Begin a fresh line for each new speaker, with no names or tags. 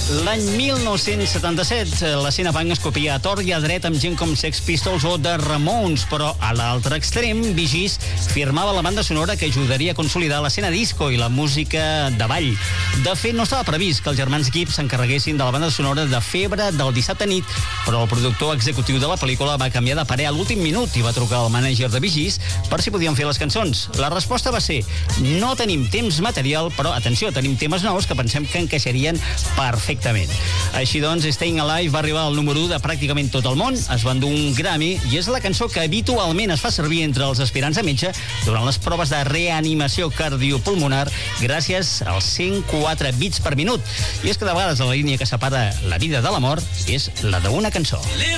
L'any 1977, l'escena punk es copia a tort i a dret amb gent com Sex Pistols o The Ramones, però a l'altre extrem, Bee Gees firmava la banda sonora que ajudaria a consolidar l'escena disco i la música de ball. De fet, no estava previst que els germans Gibb s'encarreguessin de la banda sonora de Febre del dissabte nit, però el productor executiu de la pel·lícula va canviar de parer a l'últim minut i va trucar al mànager de Bee Gees per si podien fer les cançons. La resposta va ser: no tenim temps material, però, atenció, tenim temes nous que pensem que encaixarien perfectament. Així doncs, Staying Alive va arribar al número 1 de pràcticament tot el món, es va endur un Grammy i és la cançó que habitualment es fa servir entre els aspirants a metge durant les proves de reanimació cardiopulmonar gràcies als 104 bits per minut. I és que de vegades la línia que separa la vida de la mort és la d'una cançó.